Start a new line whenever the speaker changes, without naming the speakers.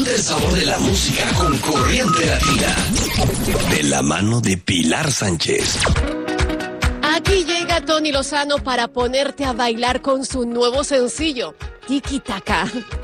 Siente el sabor de la música con Corriente Latina. De la mano de Pilar Sánchez.
Aquí llega Tony Lozano para ponerte a bailar con su nuevo sencillo, Tiki Taka.